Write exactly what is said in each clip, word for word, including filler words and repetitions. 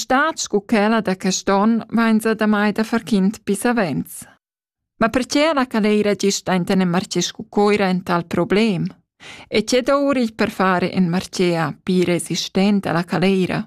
stat sco quella da Caston vainza da mai da farchint pis avens. Ma perché la caleira gista in marce sco coira in tal problem? E c'è d'ori per fare in marcea più resistente alla caleira?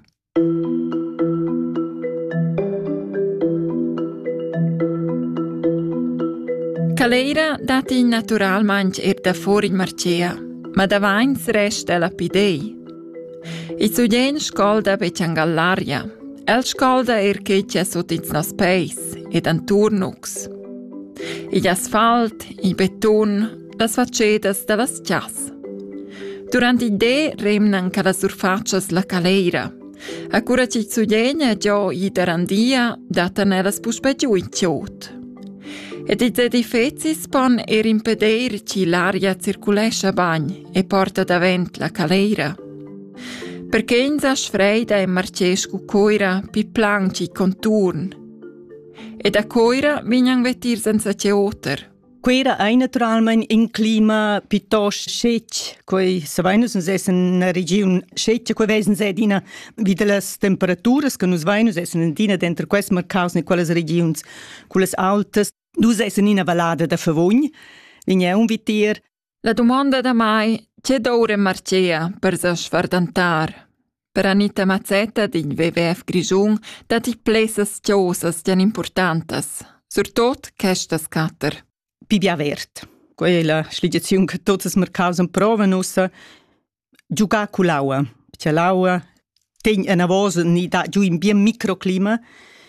Caleira dati naturalmente er da fuori in marcea, ma davanti resta la pidei. I suggen scolda beciangal l'aria. El scolda er che c'è sotto i nos peis ed an turnux. I asfalt, i beton, las facedas de las chas. Durant i de remnan ca las surfaccias la caleira. A cura ci suggen già i darandia datan elas puspegiu i ciot. Ed i edificis pon er impedir ci l'aria circulescha bagn e porta davent la caleira. Perché in sa sfreida e marcescu coira pi planci conturn. E da coira vignan vetir senza ceoter. Quera è naturalmente in clima piuttosto scetch, coi se vainus uns essen una regione scetch, coi vesen se dina vide las temperaturas che nus vainus essen dina dentro quest mercaus ne quelles regions, quelles altas, dus essen in vallada da favogn, vigna un vitier. La domanda da mai c'è d'ora marcea per sa sfardantar. Per Anita Mazzetta di W W F Grigiun dat i plesas ciosas gian importantas, surtot questas cater. Pibia vert. Quella è la sligiazione che tutti i mercati provano, giocare con l'acqua. Perché l'acqua tiene una voce giù in bien microclima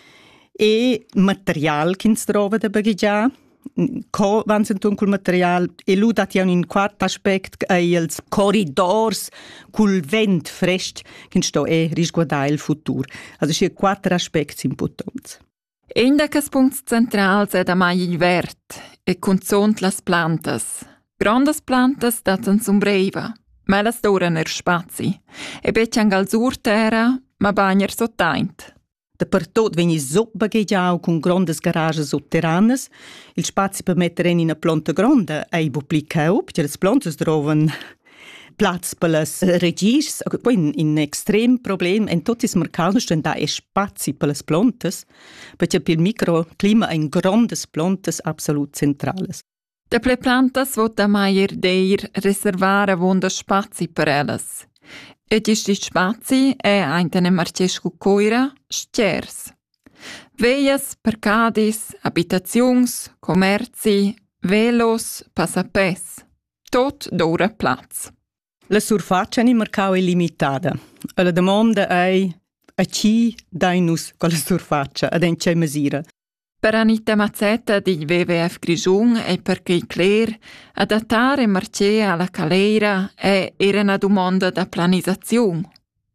e materiale che si trova da bagaggiare. Co van sentun col material e lu dat ja un quart aspect ai els corridors col vent fresh che sto e risguardare il futur. Also ci quattro aspetti importanti. Un dei punti centrali è da mai il vert e consont las plantas. Grandes plantas datan sombreva, ma las doran er spazi e beccian al surterra, ma bagner sottaint. Dappertut vegni so bagaggiau con grandes garages sotterranes. Il spazio per mettere in una planta grande è pubblicato, perché le plantas trovano platz per le regis. Poi un, un estrem problem in tutti i mercati sta da spazio per le plantas, perché per il microclima è un grandes plantas absolut centrales. De ple plantas vota mai er deir reservare vonda spazi per elas. E questi spazi è aintene marcescu coira sters. Veias, percadis, abitazions, commerci, velos, passapes. Tot d'ora plaz. La surfaccia in mercato è limitata. La domanda è a chi dainus con la surfaccia, ad in che misura. Per Anita Mazzetta di W W F Grigiun e perché è chiaro, adattare marcea alla caleira è era una domanda da planizzazione.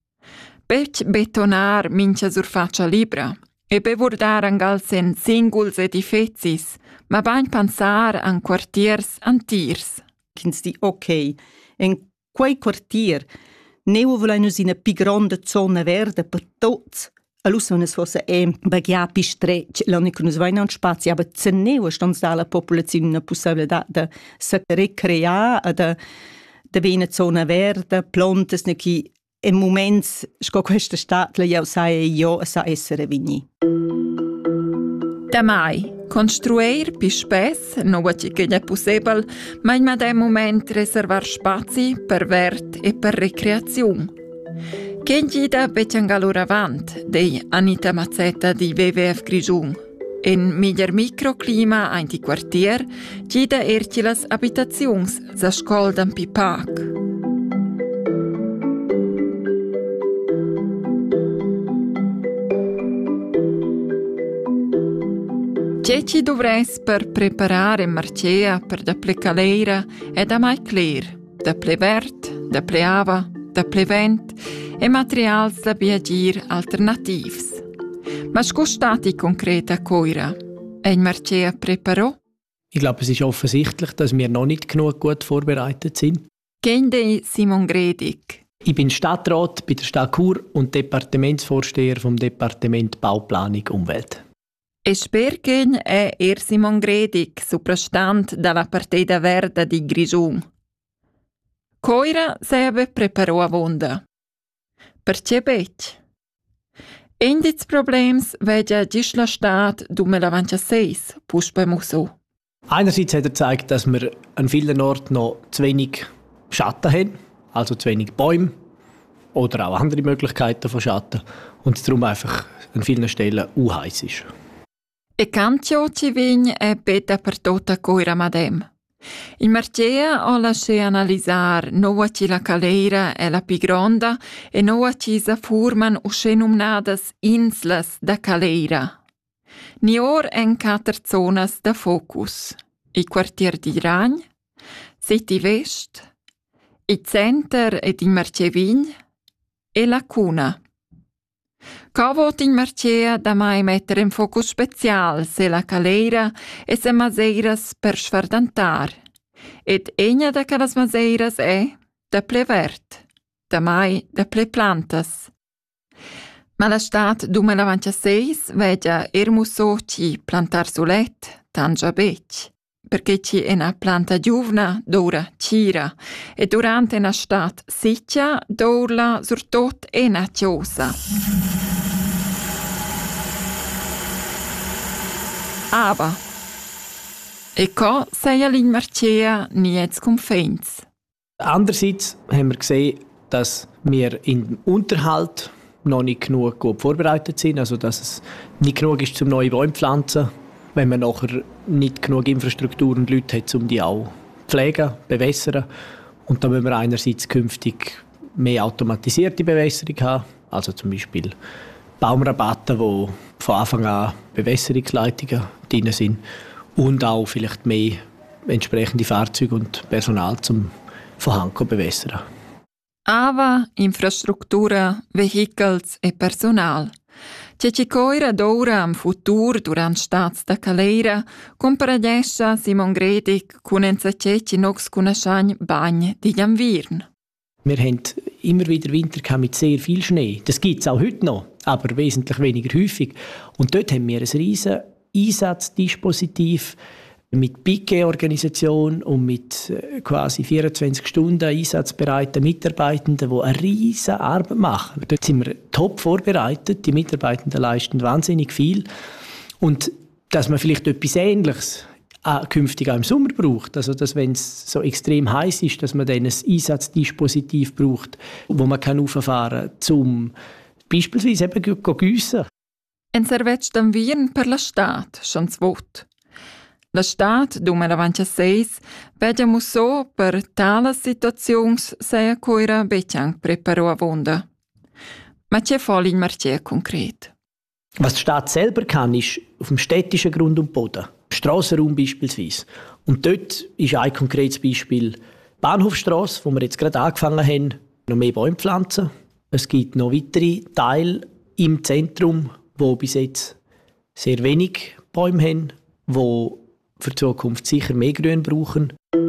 Per betonar mincha surfaccia libera e per guardare anche singuls edificis, ma ben pensare an quartiers antirs. Kins di ok, in quei quartier neu volenus in una più grande zona verde per tutti. Allora, se fosse un baggià più stretto, non è che non vai spazio, ma se ne stanno dalla popolazione una possibilità di si ricreare, di avere una zona verde, piante, che in momenti che questa stato io sai io sa essere vigni. Da mai, costruire più spesso, non è che è possibile, ma in questo momento riservare spazi per verde e per ricreazione. Che gida beccian allora avanti di Anita Mazzetta di W W F Grigiun. In miglior microclima ein di quartier, gida erci las abitazions sa scoldan pi pac. C'è ci dovres per preparare marcea per da ple caleira e da mai clear, da ple vert, da ple ava, da ple vent e materials da viagir alternativs. Ma sco stati concreta coira? Ein marcea preparò? Ich glaube, es ist offensichtlich, dass wir noch nicht genug gut vorbereitet sind. Kende Simon Gredig. Ich bin Stadtrat bei der Stadt Chur und Departementsvorsteher vom Departement Bauplanung Umwelt. E sperchen è er Simon Gredig, soprastant dalla Partida Verde di Grigiun. Coira sebe preparò a vonda. Perché bec? Un dei problems vede gist la Stadt duemilaventisei, puspa so. Einerseits hat er gezeigt, dass wir an vielen Orten noch zu wenig Schatten haben, also zu wenig Bäume oder auch andere Möglichkeiten von Schatten und es darum einfach an vielen Stellen unheiß ist. E cantio ci vign è beta per tota coira madem. In Marcea ho lasciato analizzare nova ci la calera è la più grande e nova ci si formano usce nominadas inslas da calera. Ni or en quattro zonas da focus. I quartier di Ragn, City West, i center ed in Marcevign e la Cuna. Cavot in Marcea da mai mettere in focus special se la calera e se maseiras per sfardantar. Ed egna da calas maseiras è da ple vert, da mai da ple plantas. Ma la Stadt duemilaventisei vede ermuso ci plantar sulet, tangia bec, perché ci è una planta giuvna d'ora cira e durante una Stadt siccia d'orla surtot è una chiosa. Aber, e co sei in Marcea niets confins. Andererseits haben wir gesehen, dass wir im Unterhalt noch nicht genug gut vorbereitet sind, also dass es nicht genug ist, um neue Bäume zu pflanzen, wenn man nachher nicht genug Infrastruktur und Leute hat, um die auch zu pflegen, bewässern. Und da müssen wir einerseits künftig mehr automatisierte Bewässerung haben, also zum Beispiel Baumrabatten, wo von Anfang an Bewässerungsleitungen drin sind und auch vielleicht mehr entsprechende Fahrzeuge und Personal zum von Hand zu bewässern. Aber Infrastruktura, Vehicles e Personal. C'è ci coira d'ora am futur durant stats da calera, comparadescia Simon Gredig con enza ceci nox conoscagn bagn di Janvirn. Wir haben immer wieder Winter mit sehr viel Schnee. Das gibt es auch heute noch, aber wesentlich weniger häufig. Und dort haben wir ein riesen Einsatzdispositiv mit Piquet-Organisation und mit quasi vierundzwanzig Stunden einsatzbereiten Mitarbeitenden, die eine riesige Arbeit machen. Dort sind wir top vorbereitet. Die Mitarbeitenden leisten wahnsinnig viel. Und dass man vielleicht etwas Ähnliches auch künftig auch im Sommer braucht, also dass, wenn es so extrem heiß ist, dass man dann ein Einsatzdispositiv braucht, wo man kann rauffahren kann, um beispielsweise eben zu giessen. En servetsch dan Virn per la Stadt, schon zwot. La Stadt duemilaventisei vediamo so per tale situazions sei coira beciang preparo a vonda. Ma c'è voll in Marcea concret. Was die Stadt selber kann, ist auf dem städtischen Grund und Boden. Strassenraum beispielsweise. Und dort ist ein konkretes Beispiel Bahnhofstrasse, wo wir jetzt gerade angefangen haben, noch mehr Bäume pflanzen. Es gibt noch weitere Teile im Zentrum, wo bis jetzt sehr wenig Bäume haben, wo für die Zukunft sicher mehr Grün brauchen.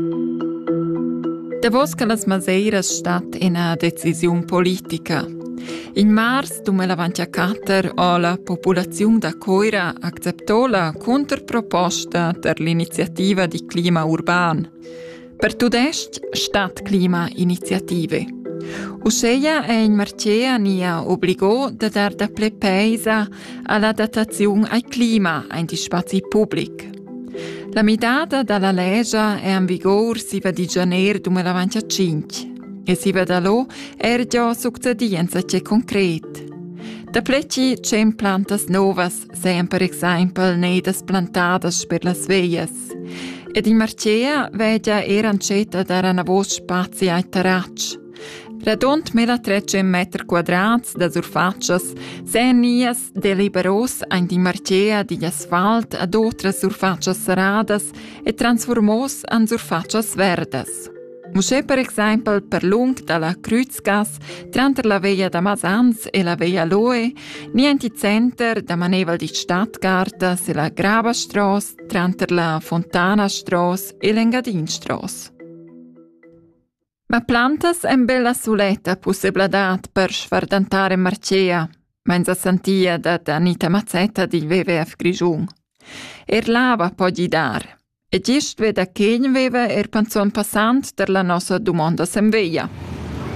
Da vos che las maseiras stat una decisiun politica. In mars duemilaventisquattro ha la popolazione da Coira acceptò la controproposta per l'iniziativa di clima urban. Per tudest Stadt Clima Iniziative. Usceia e in Marcea nia obbligò da dar da ple peisa all'adattazione al clima in di spazi pubblici. La midata dalla legge è in vigore siva di janeiro duemilaventicinque e siva da lo er già succedienza c'è concret. Da pleci c'è plantas novas, seien per esempio nedas plantadas per las veias. Ed in Marcea vedia eran ceta dar una voce spazi ai terracci. Radont millatrecento metri quadrati da surfaccias, seien nias deliberos ein di Marcea di asfalt ad otras surfaccias seradas e transformos an surfaccias verdas. Musce per esempio per lung dalla Kreuzgasse, tra la via da Masans e la via Loe, niente center da maneval di Stadtgarten se la Grabastrasse, tra la Fontanastrasse e l'Engadinstrasse. Ma plantas en bella suletta possibilitat per sfardantare Marcea, menza sentia da Anita Mazzetta di W W F Grigiun. Er lava poi dar. E gist veda che veva er panzon passant der la nostra domanda semveia.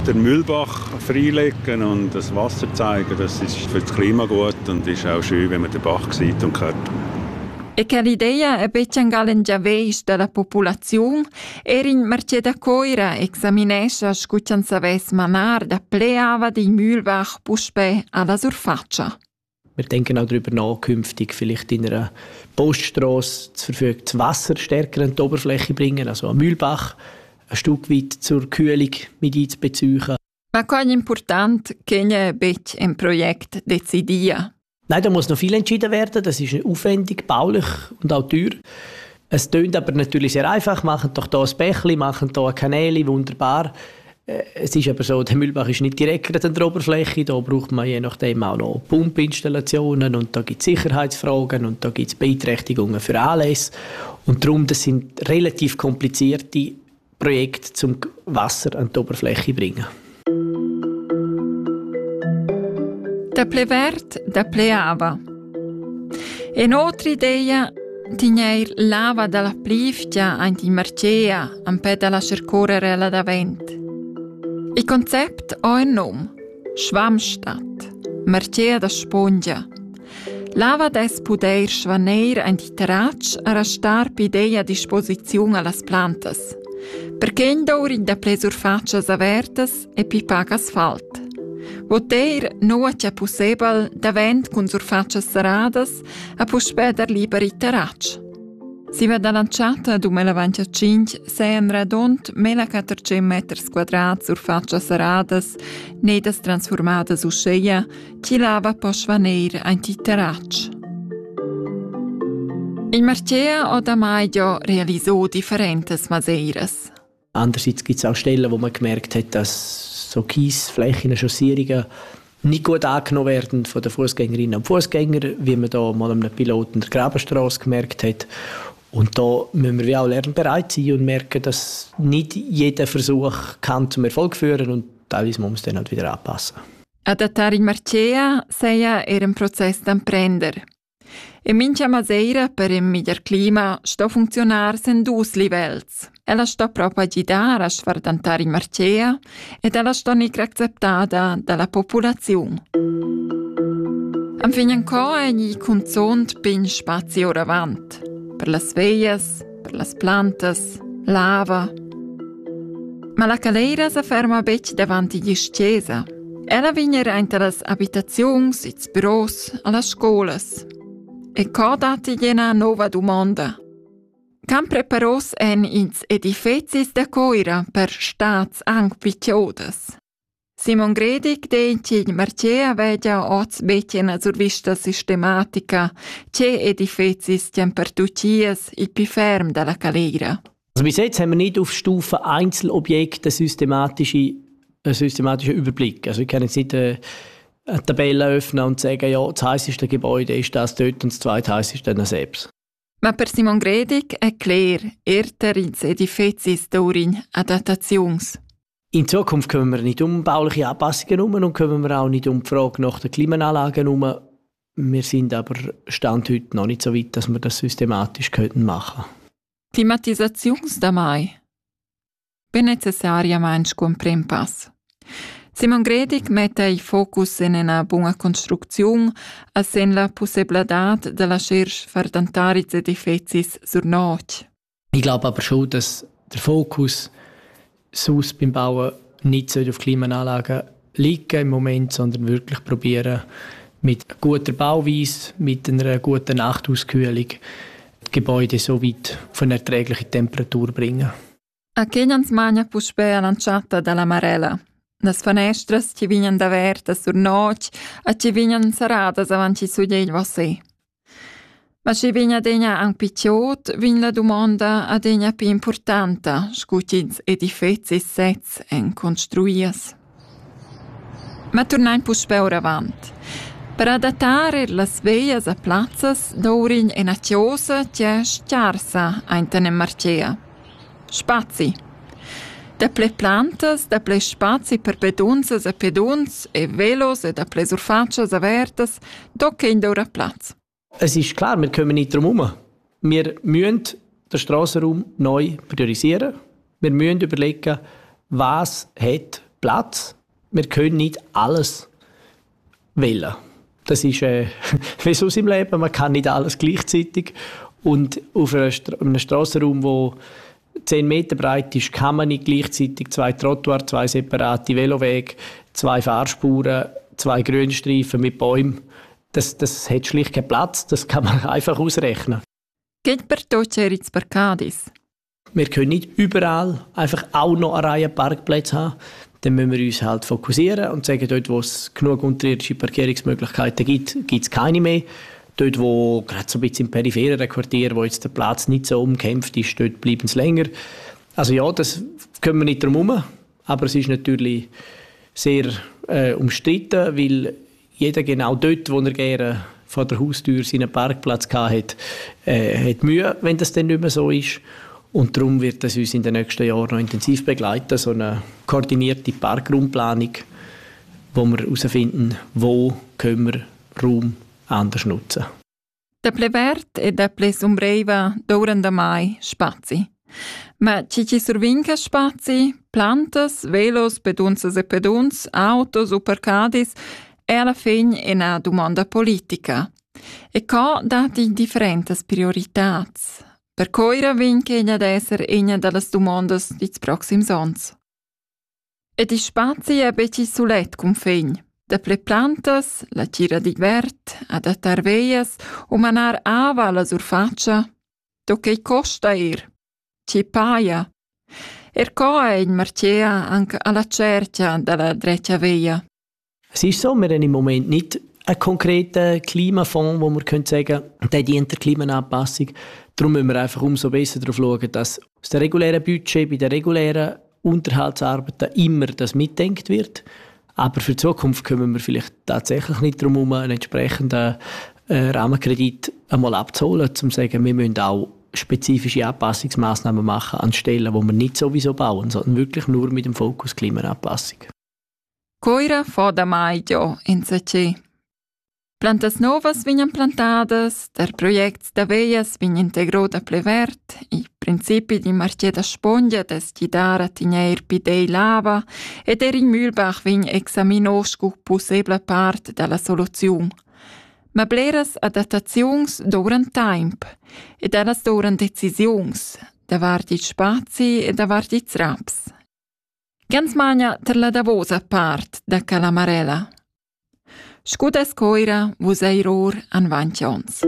den Mühlbach freilegen und das Wasser zeigen. Das ist für das Klima gut und ist auch schön, wenn man den Bach sieht und hört. E che l'idea è becciangal già veis della popolazione, erin Marce da Coira examinesce scuccian saves manar da pleava di Mühlbach puspe alla surfaccia. Wir denken auch darüber nach, künftig vielleicht in einer Poststrasse zu verfügtes Wasser stärker an die Oberfläche bringen, also am Mühlbach ein Stück weit zur Kühlung mit einzubeziehen. Ma qual important che ne bec im Projekt decidia? Nein, da muss noch viel entschieden werden. Das ist aufwendig, baulich und auch teuer. Es tönt aber natürlich sehr einfach. Machen doch hier ein Bächli, machen hier Kanäle, wunderbar. Es ist aber so, der Mühlbach ist nicht direkt an der Oberfläche. Da braucht man je nachdem auch noch Pumpinstallationen und da gibt es Sicherheitsfragen und da gibt es Beeinträchtigungen für Anlässe. Und darum, das sind relativ komplizierte Projekte, zum Wasser an die Oberfläche zu bringen. Da plevert, da pleava. E un'altra idea tinha lava dalla plivia anti Marcea, am pe della cercorere la davent. Il concept ha un nome, Schwammstadt, Marcea da Spongia. Lava des poder schwaneir anti terrac a restar pidea a disposizione allas plantas. Perché indori da plesurfaccias avertas e pipac asfalt. Voter no c'è possibile davent con surfaccias seradas a puspeder liberi terrac. Si va da lanciata duemilaventicinque sei un radont millequattrocento metri quadrati surfaccias seradas nedas transformadas usceia chi lava po schwaneir anti terrac. Il Marcea o da Maio realisò differentes maseiras. Andererseits gibt es auch Stellen, wo man gemerkt hat, dass so Kiesflächen, Chaussierungen nicht gut angenommen werden von den Fußgängerinnen und Fußgängern, wie man da mal einem Piloten der Grabenstrasse gemerkt hat. Und da müssen wir auch lernbereit sein und merken, dass nicht jeder Versuch kann zum Erfolg führen und teilweise muss man es dann halt wieder anpassen. Adattare il Marcea sei era un processo d'imprender. E mincha maseira per il miglior clima sto funzionar sen dus livells. Ella sto proprio agitare a sfardantare il Marcea ed ella sto nic acceptada dalla popolazione. Am fin ancora egli consont pin spazio oravant. Per las veias, per las plantas, lava. Ma la calera si ferma bec davanti gli scesa. Ella vinera inter las abitazions, its büros, alla scolas. E co dati gliena nova domanda. Cam preparos en ins edificis da coira per stats ang picciodas. Simon Gredig deci il Marcea vegia oz becena survista sistematica ce edificis tiam pertucias il pi ferm dalla calera. Also bis jetzt haben wir nicht auf Stufe Einzelobjekte systematische, einen systematischen Überblick. Also ich kann jetzt nicht äh, eine Tabelle öffnen und sagen, ja, das heisseste Gebäude ist das dort und das zweitheißeste dann selbst. Ma per Simon Gredig è klar, erter ins edificis dorin Adaptations. In Zukunft kümmern wir nicht um bauliche Anpassungen herum und kümmern wir auch nicht um die Frage nach den Klimaanlagen herum. Wir sind aber Stand heute noch nicht so weit, dass wir das systematisch machen können. Klimatisazions da mai. Ben necessaria manch con prim pass. Simon Gredig mette il focus in una buona costruzione a sen la possibilità della scherz verdantare i edificis sur noc. Ich glaube aber schon, dass der Fokus sonst beim Bauen nicht auf Klimaanlagen liegen im Moment, sondern wirklich probieren, mit guter Bauweise, mit einer guten Nachtauskühlung die Gebäude so weit auf eine erträgliche Temperatur bringen. A Kenyans magna puspea lanciata dalla Marella. Las fenestras ci vignan d'avertas sur noc e ci vignan saradas avanti su gli vossè. Ma ci vigna degna an picciot, vin la domanda a degna più importanta, scucins edificis sets en construias. Ma tornain puspea ora avant. Per adattare las veias a plazzas d'orin e naciosa c'è sciarsa ainten en Marcea. Spazi. Da ple plantas, da ple spazi per pedunzas e peduns e velos e da ple surfaccias avertas, do che in d'ora Platz. Es ist klar, wir kommen nicht drum herum. Wir müssen den Strassenraum neu priorisieren. Wir müssen überlegen, was hat Platz. Wir können nicht alles wählen. Das ist äh, wie so im Leben, man kann nicht alles gleichzeitig. Und auf einem, Stra- einem Strassenraum, der zehn Meter breit ist, kann man nicht gleichzeitig zwei Trottoir, zwei separate Velowege, zwei Fahrspuren, zwei Grünstreifen mit Bäumen. Das, das hat schlicht keinen Platz, das kann man einfach ausrechnen. Geht per Toceritz Parcadis? Wir können nicht überall einfach auch noch eine Reihe Parkplätze haben. Dann müssen wir uns halt fokussieren und sagen, dort, wo es genug unterirdische Parkierungsmöglichkeiten gibt, gibt es keine mehr. Dort, wo gerade so ein bisschen im peripheren Quartier, wo jetzt der Platz nicht so umkämpft ist, dort bleiben es länger. Also ja, das können wir nicht drum herum. Aber es ist natürlich sehr äh, umstritten, weil jeder genau dort, wo er gerne vor der Haustür seinen Parkplatz hatte, äh, hat Mühe, wenn das dann nicht mehr so ist. Und darum wird das uns in den nächsten Jahren noch intensiv begleiten, so eine koordinierte Parkraumplanung, wo wir herausfinden, wo können wir Raum anders nutzen. Da ple vert e da ple sombreva d'oran da mai spazi. Ma ci ci survinca spazi, plantas, velos, pedunzas e peduns, autos o parcadis e alla fin è una domanda politica. E co dati differentes prioritats. Per coira vinca egna d'esser egna dallas domandas dits proxims ons. E di spazi è beci sulet cum fegn. Da ple plantas, la cira di vert, ad attarveias, o manar ava alla surfaccia, to che costa ir, ci paia. Er co è in marcea anche alla cercia dalla dreccia veia. Es ist so, wir haben im Moment nicht einen konkreten Klimafonds, wo wir können sagen, der dient der Klimaanpassung. Darum müssen wir einfach umso besser darauf schauen, dass aus dem regulären Budget bei den regulären Unterhaltsarbeiten immer das mitdenkt wird. Aber für die Zukunft können wir vielleicht tatsächlich nicht darum herum, einen entsprechenden äh, Rahmenkredit einmal abzuholen, um zu sagen, wir müssen auch spezifische Anpassungsmaßnahmen machen an Stellen, wo wir nicht sowieso bauen, sondern wirklich nur mit dem Fokus Klimaanpassung. Coira fa da maio in Sace. Plantas novas vinhan plantadas, der project da veias vin integro da plevert, i principi di marche da spoglia des gidara tigneir pidei lava ed er in Mühlbach vin examinoscu possibla part dalla soluziun. Ma bleras adattaziuns doran temp ed allas doran decisiuns, da vardit spazi e da vardit raps. Ganz magna ter la davosa part da Calamarella. Scudes coira vus eiror an vantions.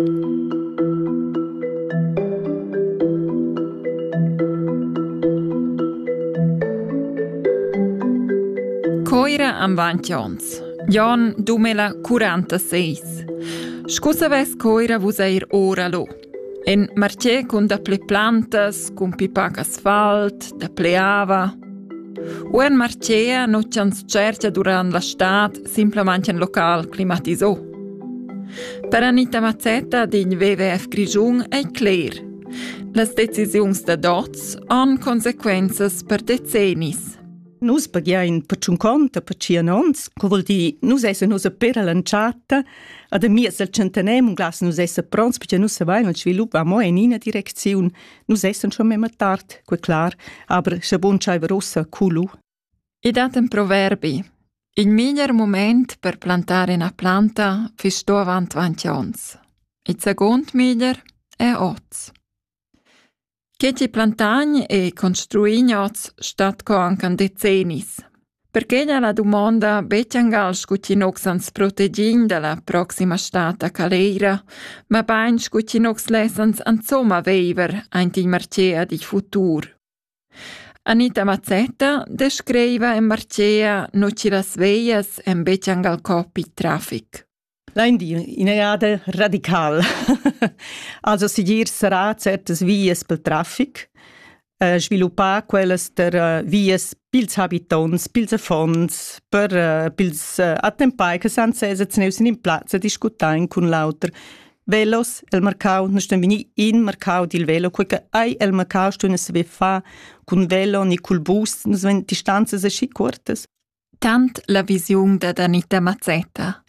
Coira an vantions. Jan duemilaquarantaseis. Scusa ves coira vus eir ora lo. En marche cun da ple plantas, cun pipac asfalt, da ple ava. O en marcea no chans cercia durant la stat simplement en local climatisò. Per Anita Mazzetta din W W F Grigiun è clear. Las decisiuns da dots han consequences per decennis. Nus paghiain per cinquanta, per cianons, co vuol di nus essa nus a pera lanciata, ad a mies al centenem un glas nus essa prons, perché nus se vai nel sviluppo a mo in ina direziun, nus essen schon mema tard, que clar, aber se bon chaiva rossa culu. I daten proverbi. Il miglior moment per plantare una planta fisto avant vantions. Il second miglior è oz. Che ci plantagni e construigni oz stat co ancan decennis. Perché la domanda betiangal scucinox ans protegin dalla proxima stata caleira, ma bain scucinox lessans ansoma veiver ainti marcea di futur. Anita Mazzetta descriva in marcea no ci las veias en betiangal copi traffic. Leindi, in era radical. Also sigir sarà certas vias pel traffic, uh, sviluppar quelles der uh, vias pils habitants, pils affons, per uh, pils uh, attempai che san sesa zneusin in plazza discutain cun lauter velos, el mercau, non stem vini in mercau dil velo, quel che ai el mercau stu ne se ve fa cun velo ni cul bus, non sven distanzas aschi curtas. Tant la visiun da Anita Mazzetta.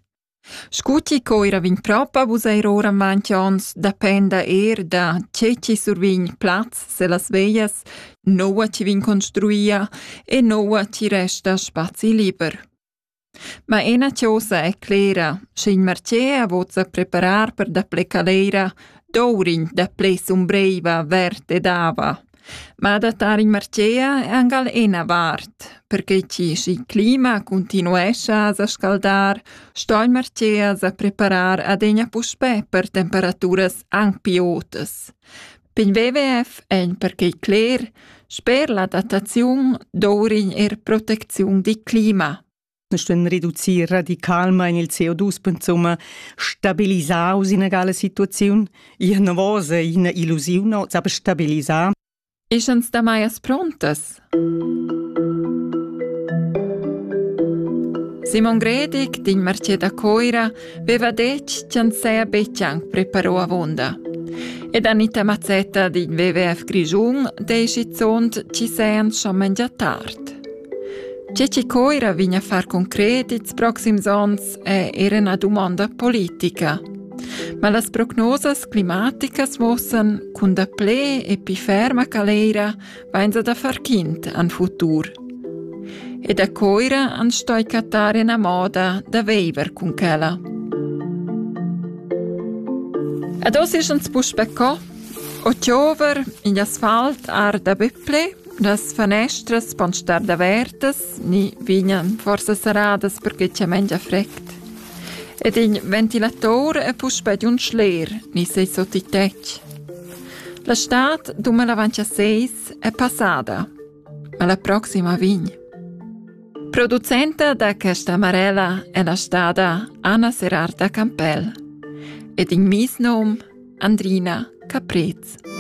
Scuti coira vin propa vus eir ora manchons dependa er da ceci survign plaz se las veias, noa ci vin construia e noa ci resta spazi liber. Ma ena cosa è clera, se in marcea vozza preparar per da ple calera, dourin da ple sombreiva verte dava. Ma da tar in marcea è angal ena vart, perché ci si clima continuesce a scaldar, sto in marcea a preparar ad egna puspe per temperaturas anc piotas. Pin W W F en perché cler, sper l'adattazione dourin er protezione di clima. Noi ridurre radicalmente il C O due, insomma, stabilizzare in una gala situazione. Io non voglio una illusione, ma stabilizzare. E sono da mai prontas? Simon Gredig, din Marce da Coira, aveva detto che non sei a Becciang preparò a vonda. Ed Anita Mazzetta din W W F Grigiun dice che ci sean schon mangia tard. Ceci Coira vigna a far concreti i proxims ons e era una domanda politica. Ma las prognosas climaticas mossan cun da ple e pi ferma calera vainza da far kind an futur. E da Coira an stoi catare una moda da veiver cun quella. Ad os is ans puspecco, o tiover in asfalt ar da beple, las fanestras pon star da vertas, ni vignan forse saradas perché c'è mengia frect. Ed in ventilator e pusped un schler, ni sei sottitec. La stat duemilaventisei è passata, ma la prossima vign. Producenta da questa amarella è la stata Anna Serarda Campbell. Ed in mis nom Andrina Caprez.